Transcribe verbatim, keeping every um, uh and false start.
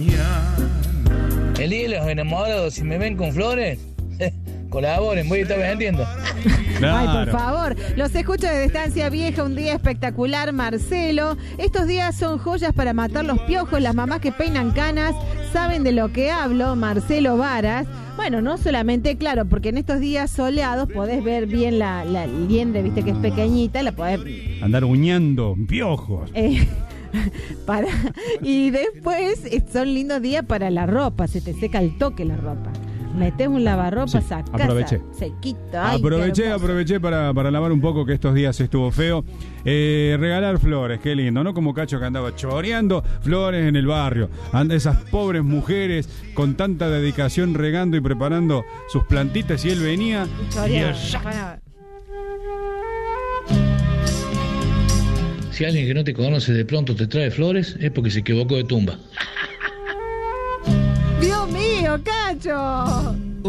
El día de los enamorados, si me ven con flores, colaboren, voy a estar vendiendo. Claro. Ay, por favor. Los escucho desde Estancia Vieja, un día espectacular, Marcelo. Estos días son joyas para matar los piojos. Las mamás que peinan canas saben de lo que hablo, Marcelo Varas. Bueno, no solamente, claro, porque en estos días soleados podés ver bien la, la liendre, viste que es pequeñita, la podés... Andar uñando piojos. Eh, para Y después eh, son lindos días para la ropa, se te seca al toque la ropa. Metés un lavarropa, Sí, sacás aproveché. sequito. Ay, Aproveché, qué hermoso. aproveché para, para lavar un poco, que estos días estuvo feo. Eh, regalar flores, qué lindo, ¿no? Como Cacho que andaba choreando flores en el barrio. Anda esas pobres mujeres con tanta dedicación regando y preparando sus plantitas, y él venía y Choreado. él- Para- Si alguien que no te conoce de pronto te trae flores, es porque se equivocó de tumba. Dios mío, Cacho.